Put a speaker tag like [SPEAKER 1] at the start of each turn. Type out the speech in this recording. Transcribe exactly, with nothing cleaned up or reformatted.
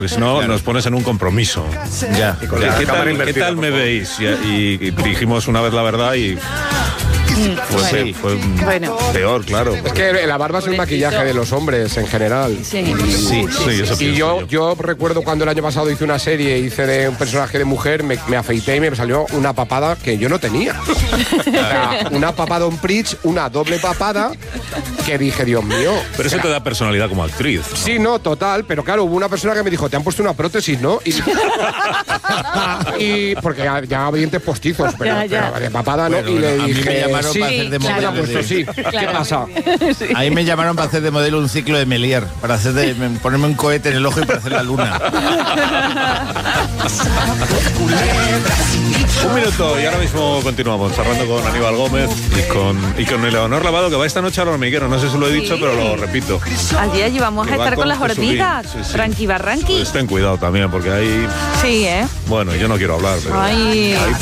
[SPEAKER 1] Pues no,
[SPEAKER 2] claro.
[SPEAKER 1] nos pones en un compromiso.
[SPEAKER 2] Ya.
[SPEAKER 1] ¿Qué, qué tal, ¿qué tal me veis? Y, y, y dijimos una vez la verdad y... Pues
[SPEAKER 3] Bueno.
[SPEAKER 1] sí, fue
[SPEAKER 3] Bueno.
[SPEAKER 1] peor, claro.
[SPEAKER 4] Es que la barba es el maquillaje de los hombres en general.
[SPEAKER 3] Sí.
[SPEAKER 1] Sí, sí, eso
[SPEAKER 4] Y
[SPEAKER 1] pienso
[SPEAKER 4] yo, yo recuerdo cuando el año pasado hice una serie, hice de un personaje de mujer, me, me afeité y me salió una papada que yo no tenía. O sea, una papada on bridge, una doble papada, que dije, Dios mío.
[SPEAKER 1] Pero eso te da personalidad como actriz.
[SPEAKER 4] Sí, no, total, pero claro, hubo una persona que me dijo, te han puesto una prótesis, ¿no? Y, y porque ya, ya había dientes postizos, pero,
[SPEAKER 3] Ya, ya.
[SPEAKER 4] pero de papada no.
[SPEAKER 2] Bueno,
[SPEAKER 4] y le
[SPEAKER 2] bueno, a mí
[SPEAKER 4] dije,
[SPEAKER 2] me llamaron
[SPEAKER 4] sí,
[SPEAKER 2] para hacer de
[SPEAKER 4] sí, me
[SPEAKER 2] modelo
[SPEAKER 4] la han puesto,
[SPEAKER 2] de-
[SPEAKER 4] sí. ¿Qué
[SPEAKER 3] Claro.
[SPEAKER 4] pasa?
[SPEAKER 2] Ahí me llamaron para hacer de modelo un ciclo de Melier, para hacer de, ponerme un cohete en el ojo y para hacer la luna.
[SPEAKER 1] Un minuto y ahora mismo continuamos charlando con Aníbal Gómez y con, y con Eleonor Lavado, que va esta noche al hormiguero. No sé si lo he dicho,
[SPEAKER 3] Sí.
[SPEAKER 1] pero lo repito.
[SPEAKER 3] Allí, allí vamos
[SPEAKER 1] Que
[SPEAKER 3] a
[SPEAKER 1] va
[SPEAKER 3] estar con las
[SPEAKER 1] Jesulín.
[SPEAKER 3] hormigas.
[SPEAKER 1] Sí, sí.
[SPEAKER 3] Tranqui barranqui.
[SPEAKER 1] Pues ten cuidado también, porque ahí...
[SPEAKER 3] Sí, ¿eh?
[SPEAKER 1] Bueno, yo no quiero hablar, pero...
[SPEAKER 3] Ay.
[SPEAKER 1] ahí